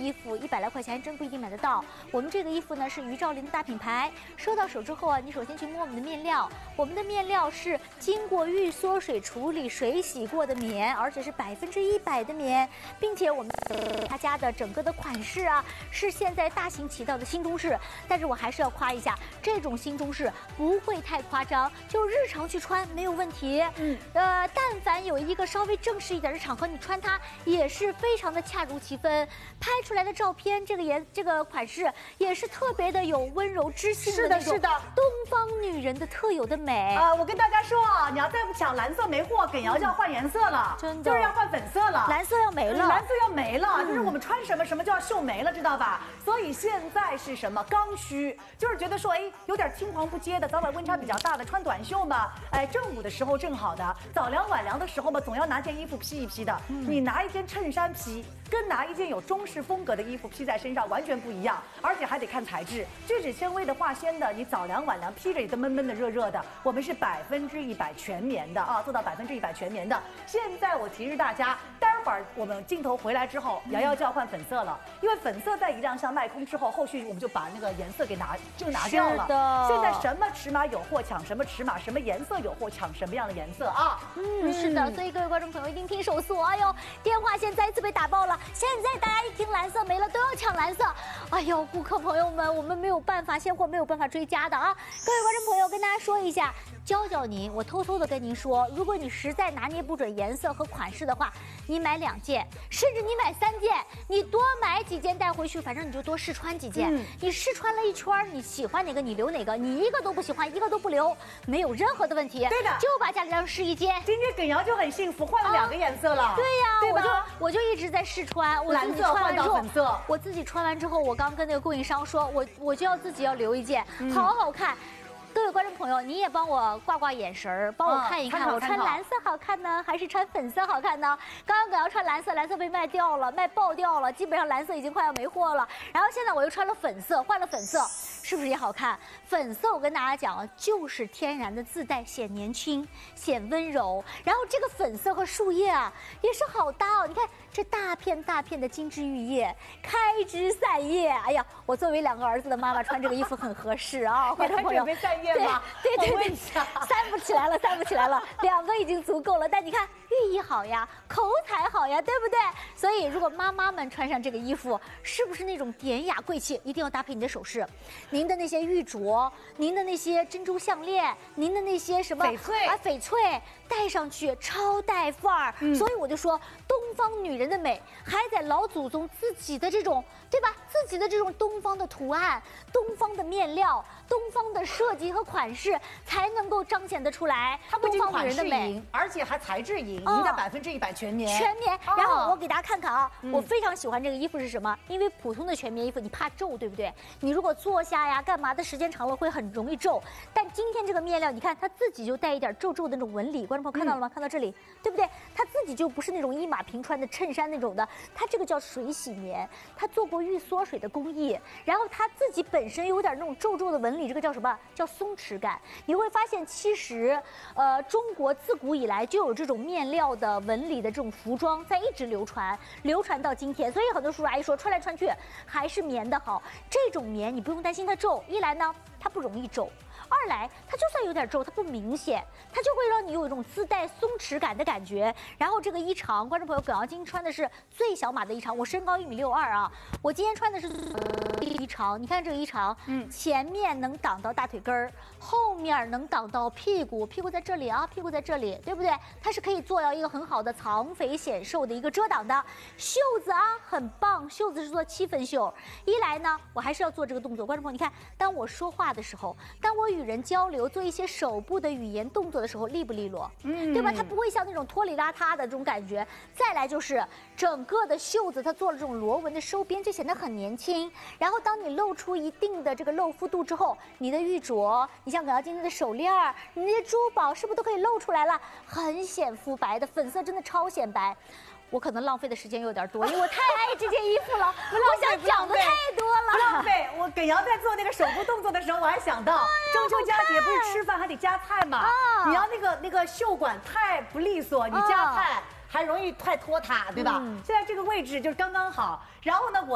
衣服100来块钱还真不一定买得到。我们这个衣服呢是于兆林的大品牌，收到手之后啊，你首先去摸我们的面料，我们的面料是经过预缩水处理、水洗过的棉，而且是100%的棉，并且我们他家的整个的款式啊是现在大行其道的新中式，但是我还是要夸一下，这种新中式不会太夸张，就日常去穿没有问题。但凡有一个稍微正式一点的场合，你穿它也是非常的恰如其分，拍出来的照片这个款式也是特别的有温柔知性的那种，是的，东方女人的特有的美。 我跟大家说啊，你要再不抢蓝色没货，耿瑶就要换颜色了， 真的就是要换粉色了， 蓝色要没了， 蓝色要没了，就是我们穿什么什么就要秀没了，知道吧？所以现在是什么刚需，就是觉得说，哎，有点青黄不接的，早晚温差比较大的，穿短袖嘛，哎，正午的时候正好的，早凉晚凉的时候嘛，总要拿件衣服披一披的。你拿一件衬衫披，跟拿一件有中式风格的衣服披在身上完全不一样，而且还得看材质，聚酯纤维的、化纤的，你早凉晚凉披着也都闷闷的、热热的。我们是100%全棉的啊，做到100%全棉的。现在我提示大家，待会儿我们镜头回来之后，瑶瑶就要换粉色了，因为粉色在一亮相卖空之后，后续我们就把那个颜色给拿掉了。是的，现在什么尺码有货抢什么尺码，什么颜色有货抢什么样的颜色啊？ 是的，所以各位观众朋友一定听手速，哎呦，电话线再一次被打爆了，现在大家一听蓝色没了都要抢蓝色，哎呦，顾客朋友们，我们没有办法，现货没有办法追加的啊！各位观众朋友，跟大家说一下，教您，我偷偷的跟您说，如果你实在拿捏不准颜色和款式的话，你买2件，甚至你买3件，你多买几件带回去，反正你就多试穿几件。你试穿了一圈，你喜欢哪个你留哪个，你一个都不喜欢，一个都不留，没有任何的问题。对的，就把家里让试一件。 今天耿瑶就很幸福，换了2个颜色了。 对呀， 对吧？ 我就一直在试穿，我自己穿完之后，我自己穿完之后，我刚跟那个供应商说，我就要自己要留一件，好好看。各位观众朋友，你也帮我挂眼神儿，帮我看一看，我穿蓝色好看呢，还是穿粉色好看呢？刚刚耿瑶穿蓝色，蓝色被卖掉了，卖爆掉了，基本上蓝色已经快要没货了。然后现在我又穿了粉色，换了粉色，是不是也好看？粉色我跟大家讲啊，就是天然的自带显年轻、显温柔。然后这个粉色和树叶啊，也是好搭哦。你看这大片大片的金枝玉叶，开枝散叶。哎呀，我作为2个儿子的妈妈，穿这个衣服很合适啊，观众朋友。对，散不起来了，2个已经足够了。但你看寓意好呀，口彩好呀，对不对？所以如果妈妈们穿上这个衣服，是不是那种典雅贵气？一定要搭配你的首饰，您的那些玉镯，您的那些珍珠项链，您的那些什么翡翠，戴上去超带范儿。所以我就说，东方女人的美还在老祖宗自己的这种，对吧？自己的这种东方的图案、东方的面料、东方的设计和款式，才能够彰显得出来。 它不仅款式赢，而且还材质赢，赢在100%全棉。 然后我给大家看看啊，我非常喜欢这个衣服是什么？因为普通的全棉衣服你怕皱，对不对？你如果坐下呀、干嘛的时间长了会很容易皱。但今天这个面料，你看它自己就带一点皱皱的那种纹理，观众朋友看到了吗？看到这里，对不对？它自己就不是那种一马平川的衬衫那种的，它这个叫水洗棉，它做过预缩水的工艺，然后它自己本身有点那种皱皱的纹理，这个叫什么？叫松弛感。你会发现，其实，中国自古以来就有这种面料的纹理的这种服装在一直流传到今天。所以很多叔叔阿姨说，穿来穿去还是棉的好。这种棉你不用担心它皱，一来呢它不容易皱。2来，它就算有点皱，它不明显，它就会让你有一种自带松弛感的感觉。然后这个衣长，观众朋友，耿瑶今天穿的是最小码的衣长，我身高1.62米啊，我今天穿的是衣长。你看这个衣长，前面能挡到大腿根儿，后面能挡到屁股，屁股在这里啊，屁股在这里，对不对？它是可以做到一个很好的藏肥显瘦的一个遮挡的。袖子啊，很棒，袖子是做7分袖。一来呢，我还是要做这个动作，观众朋友，你看，当我说话的时候，当我与人交流，做一些手部的语言动作的时候，利不利落？对吧？它不会像那种拖里邋遢的这种感觉。再来就是整个的袖子，它做了这种螺纹的收边，就显得很年轻。然后当你露出一定的这个露肤度之后，你的玉镯，你像耿瑶今天的手链，你那些珠宝是不是都可以露出来了？很显肤白的，粉色真的超显白。我可能浪费的时间有点多，因为我太爱这件衣服了，我想讲的太多了。 不浪费。我耿瑶在做那个手部动作的时候，我还想到中秋佳节不是吃饭还得夹菜嘛？你要那个袖管太不利索，你夹菜还容易太拖沓，对吧？现在这个位置就是刚刚好。然后呢，我